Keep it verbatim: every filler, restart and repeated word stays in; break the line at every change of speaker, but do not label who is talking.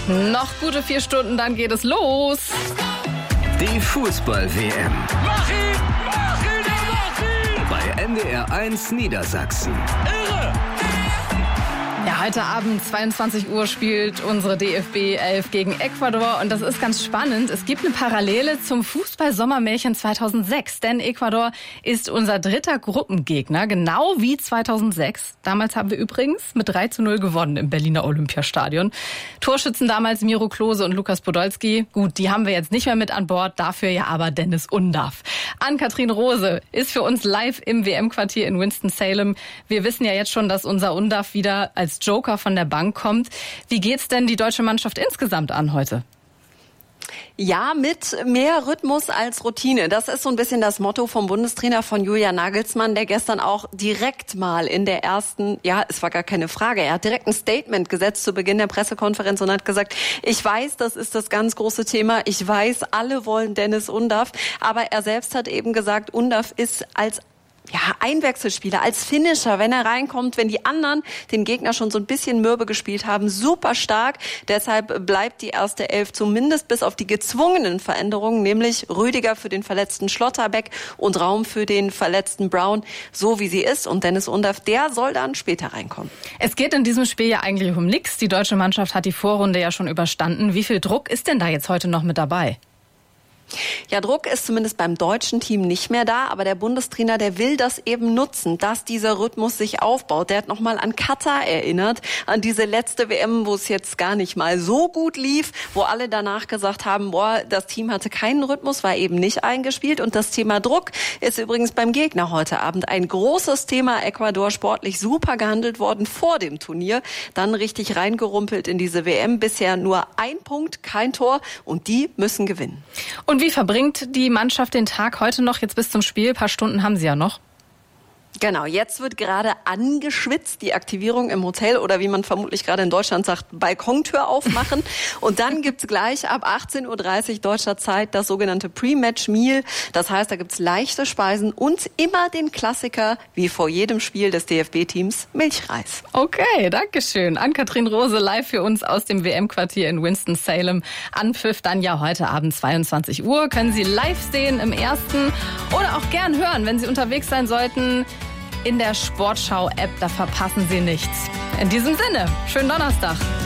Noch gute vier Stunden, dann geht es los.
Die Fußball-W M.
Mach ihn! Mach ihn! Mach ihn!
Bei N D R eins Niedersachsen.
Irre!
Ja, heute Abend zweiundzwanzig Uhr spielt unsere D F B elf gegen Ecuador und das ist ganz spannend. Es gibt eine Parallele zum Fußball-Sommermärchen zweitausendsechs, denn Ecuador ist unser dritter Gruppengegner, genau wie zweitausendsechs. Damals haben wir übrigens mit drei zu null gewonnen im Berliner Olympiastadion. Torschützen damals Miro Klose und Lukas Podolski. Gut, die haben wir jetzt nicht mehr mit an Bord, dafür ja aber Dennis Undaff. Ann-Kathrin Rose ist für uns live im W M-Quartier in Winston-Salem. Wir wissen ja jetzt schon, dass unser Undaff wieder als Joker von der Bank kommt. Wie geht's denn die deutsche Mannschaft insgesamt an heute?
Ja, mit mehr Rhythmus als Routine. Das ist so ein bisschen das Motto vom Bundestrainer von Julian Nagelsmann, der gestern auch direkt mal in der ersten, ja, es war gar keine Frage, er hat direkt ein Statement gesetzt zu Beginn der Pressekonferenz und hat gesagt, ich weiß, das ist das ganz große Thema, ich weiß, alle wollen Dennis Undaff, aber er selbst hat eben gesagt, Undaff ist als Ja, Einwechselspieler, als Finisher, wenn er reinkommt, wenn die anderen den Gegner schon so ein bisschen mürbe gespielt haben, super stark. Deshalb bleibt die erste Elf zumindest bis auf die gezwungenen Veränderungen, nämlich Rüdiger für den verletzten Schlotterbeck und Raum für den verletzten Brown, so wie sie ist. Und Dennis Undaff, der soll dann später reinkommen.
Es geht in diesem Spiel ja eigentlich um nichts. Die deutsche Mannschaft hat die Vorrunde ja schon überstanden. Wie viel Druck ist denn da jetzt heute noch mit dabei?
Ja, Druck ist zumindest beim deutschen Team nicht mehr da, aber der Bundestrainer, der will das eben nutzen, dass dieser Rhythmus sich aufbaut. Der hat nochmal an Katar erinnert, an diese letzte W M, wo es jetzt gar nicht mal so gut lief, wo alle danach gesagt haben, boah, das Team hatte keinen Rhythmus, war eben nicht eingespielt. Und das Thema Druck ist übrigens beim Gegner heute Abend ein großes Thema. Ecuador sportlich super gehandelt worden vor dem Turnier, dann richtig reingerumpelt in diese W M. Bisher nur ein Punkt, kein Tor und die müssen gewinnen.
Und Und wie verbringt die Mannschaft den Tag heute noch, jetzt bis zum Spiel? Ein paar Stunden haben sie ja noch.
Genau, jetzt wird gerade angeschwitzt, die Aktivierung im Hotel oder wie man vermutlich gerade in Deutschland sagt, Balkontür aufmachen. Und dann gibt's gleich ab achtzehn Uhr dreißig deutscher Zeit das sogenannte Pre-Match-Meal. Das heißt, da gibt's leichte Speisen und immer den Klassiker, wie vor jedem Spiel des D F B-Teams, Milchreis.
Okay, danke schön. Ann-Kathrin Rose live für uns aus dem W M-Quartier in Winston-Salem. Anpfiff dann ja heute Abend zweiundzwanzig Uhr. Können Sie live sehen im Ersten oder auch gern hören, wenn Sie unterwegs sein sollten. In der Sportschau-App, da verpassen Sie nichts. In diesem Sinne, schönen Donnerstag.